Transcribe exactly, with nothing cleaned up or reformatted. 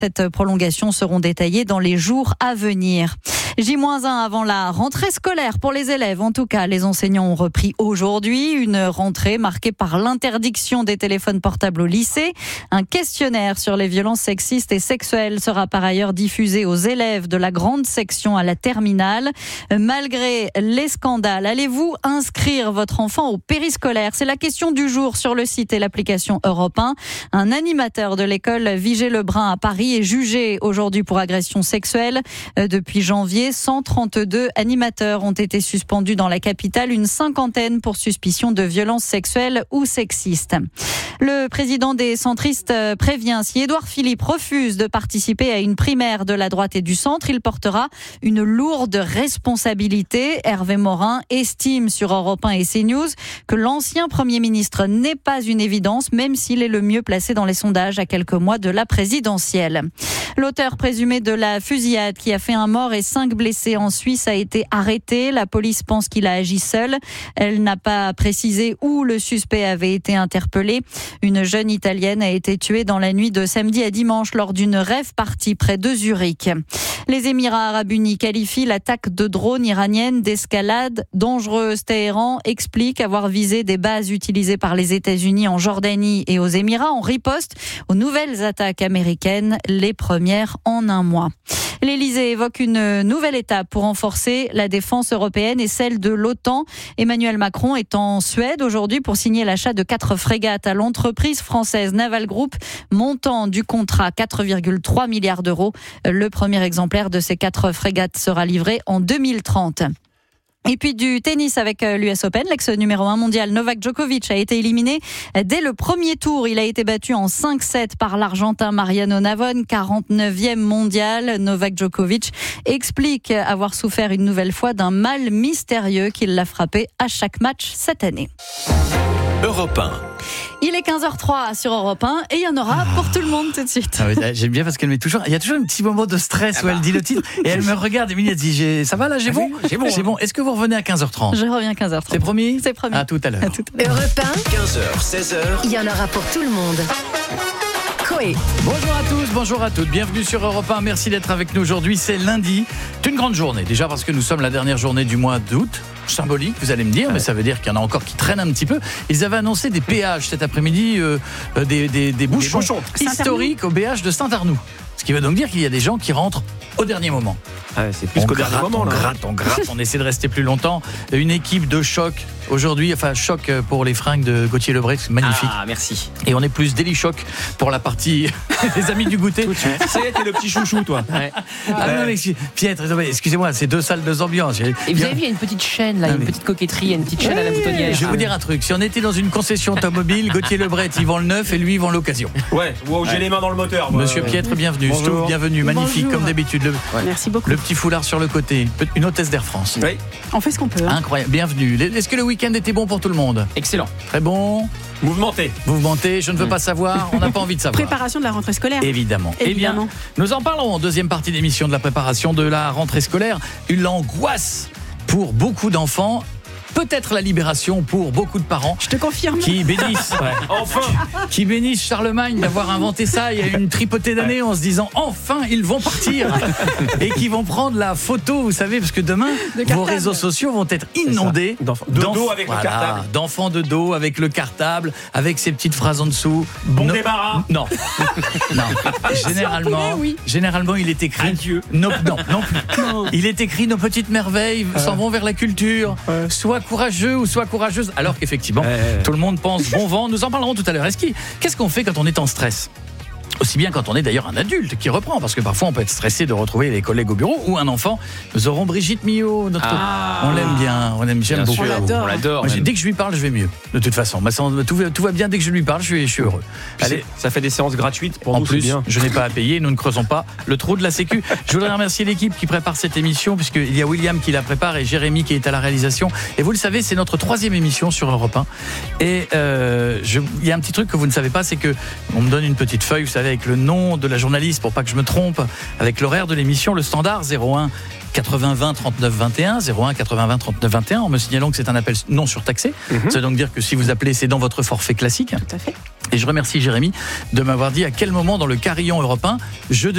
Cette prolongation seront détaillées dans les jours à venir. J un avant la rentrée scolaire pour les élèves. En tout cas, les enseignants ont repris aujourd'hui une rentrée marquée par l'interdiction des téléphones portables au lycée. Un questionnaire sur les violences sexistes et sexuelles sera par ailleurs diffusé aux élèves de la grande section à la terminale. Malgré les scandales, allez-vous inscrire votre enfant au périscolaire ? C'est la question du jour sur le site et l'application Europe un. Un animateur de l'école Vigée-Lebrun à Paris est jugé aujourd'hui pour agression sexuelle. Depuis janvier, cent trente-deux animateurs ont été suspendus dans la capitale, une cinquantaine pour suspicion de violences sexuelles ou sexistes. Le président des centristes prévient, si Édouard Philippe refuse de participer à une primaire de la droite et du centre, il portera une lourde responsabilité. Hervé Morin estime sur Europe un et CNews que l'ancien Premier ministre n'est pas une évidence, même s'il est le mieux placé dans les sondages à quelques mois de la présidentielle. L'auteur présumé de la fusillade qui a fait un mort et cinq blessés en Suisse a été arrêté. La police pense qu'il a agi seul. Elle n'a pas précisé où le suspect avait été interpellé. Une jeune Italienne a été tuée dans la nuit de samedi à dimanche lors d'une rave party près de Zurich. Les Émirats arabes unis qualifient l'attaque de drone iranienne d'escalade dangereuse. Téhéran explique avoir visé des bases utilisées par les États-Unis en Jordanie et aux Émirats en riposte aux nouvelles attaques américaines, les premières en un mois. L'Élysée évoque une nouvelle étape pour renforcer la défense européenne et celle de l'OTAN. Emmanuel Macron est en Suède aujourd'hui pour signer l'achat de quatre frégates à l'entreprise française Naval Group, montant du contrat quatre virgule trois milliards d'euros. Le premier exemplaire de ces quatre frégates sera livré en deux mille trente. Et puis du tennis avec l'U S Open, l'ex numéro un mondial Novak Djokovic a été éliminé dès le premier tour. Il a été battu en cinq sept par l'Argentin Mariano Navone, quarante-neuvième mondial. Novak Djokovic explique avoir souffert une nouvelle fois d'un mal mystérieux qui l'a frappé à chaque match cette année. Europe un. Il est quinze heures trois sur Europe un et il y en aura pour tout le monde tout de suite. Ah oui, j'aime bien parce qu'elle met toujours, il y a toujours un petit moment de stress ah où bah. elle dit le titre et elle me regarde, Émilie, elle dit j'ai, ça va là, j'ai ah bon, oui, j'ai bon, j'ai bon. Est-ce que vous revenez à quinze heures trente ? Je reviens à quinze heures trente. C'est promis ? C'est promis. À tout à l'heure. À tout à l'heure. Europe un, quinze heures, seize heures. Il y en aura pour tout le monde. Coé. Bonjour à tous, bonjour à toutes, bienvenue sur Europe un, merci d'être avec nous aujourd'hui, c'est lundi, c'est une grande journée, déjà parce que nous sommes la dernière journée du mois d'août, symbolique vous allez me dire, ouais. mais ça veut dire qu'il y en a encore qui traînent un petit peu. Ils avaient annoncé des péages cet après-midi, euh, des, des, des bouchons, des bouchons historiques au péage de Saint-Arnoux, ce qui veut donc dire qu'il y a des gens qui rentrent au dernier moment. Ah, c'est plus on qu'au gratte, dernier moment. On là. gratte, on gratte, on essaie de rester plus longtemps. Une équipe de choc aujourd'hui, enfin choc pour les fringues de Gauthier Lebret, c'est magnifique. Ah, merci. Et on est plus délit choc pour la partie les amis du goûter. Ça y est, t'es le petit chouchou, toi. Ouais. Ah ouais. Non, mais Pietre, excusez-moi, c'est deux salles, deux ambiances. Et vous avez vu, il y a une petite chaîne, là, non, une mais... petite coquetterie, il y a une petite chaîne ouais. à la boutonnière. Je vais vous dire un truc, si on était dans une concession automobile, Gauthier Lebret, il vend le neuf et lui, il vend l'occasion. Ouais, wow, j'ai ouais. les mains dans le moteur. Moi. Monsieur Pietre, bienvenue. Bonjour. Stouff, bienvenue, magnifique, Bonjour. comme d'habitude. Le... Ouais. Merci beaucoup. Le petit foulard sur le côté, une hôtesse d'Air France. Oui. On fait ce qu'on peut. Hein. Incroyable, bienvenue. Est-ce que le week-end était bon pour tout le monde ? Excellent. Très bon. Mouvementé. Mouvementé, je ne veux pas savoir, on n'a pas envie de savoir. Préparation de la rentrée scolaire. Évidemment. Évidemment. Eh bien, nous en parlerons en deuxième partie d'émission de la préparation de la rentrée scolaire. Une angoisse pour beaucoup d'enfants. Peut-être la libération pour beaucoup de parents. Je te confirme. Qui bénissent, ouais, enfin, qui bénissent Charlemagne d'avoir inventé ça il y a une tripotée d'années en se disant enfin ils vont partir et qui vont prendre la photo, vous savez, parce que demain vos réseaux sociaux vont être inondés d'enfants de dos avec voilà, le cartable, d'enfants de dos avec le cartable, avec ces petites phrases en dessous. Bon no, débarras. Non, non. Généralement, poulet, oui. généralement il est écrit. Adieu. No, non, non plus. Non. Il est écrit nos petites merveilles euh. s'en vont vers la culture. Euh. Soit courageux ou soit courageuse, alors qu'effectivement euh... tout le monde pense bon vent. Nous en parlerons tout à l'heure. Est-ce qu'il... Qu'est-ce qu'on fait quand on est en stress ? Aussi bien quand on est d'ailleurs un adulte qui reprend, parce que parfois on peut être stressé de retrouver les collègues au bureau ou un enfant. Nous aurons Brigitte Millot, notre... ah, on l'aime bien, on l'aime, j'aime beaucoup. Sûr, on l'adore. On l'adore Moi, dès que je lui parle, je vais mieux. De toute façon, tout, tout va bien dès que je lui parle, je suis, je suis heureux. Allez, ça fait des séances gratuites pour en nous. En plus, bien. je n'ai pas à payer, nous ne creusons pas le trou de la Sécu. Je voudrais remercier l'équipe qui prépare cette émission, puisqu'il y a William qui la prépare et Jérémy qui est à la réalisation. Et vous le savez, c'est notre troisième émission sur Europe un. Et euh, je, il y a un petit truc que vous ne savez pas, c'est que on me donne une petite feuille, vous savez, avec le nom de la journaliste pour pas que je me trompe, avec l'horaire de l'émission, le standard zéro un quatre-vingts vingt trente-neuf vingt et un, zéro un quatre-vingts vingt trente-neuf vingt et un, en me signalant que c'est un appel non surtaxé. Mm-hmm. Ça veut donc dire que si vous appelez, c'est dans votre forfait classique. Tout à fait. Et je remercie Jérémy de m'avoir dit à quel moment dans le carillon européen je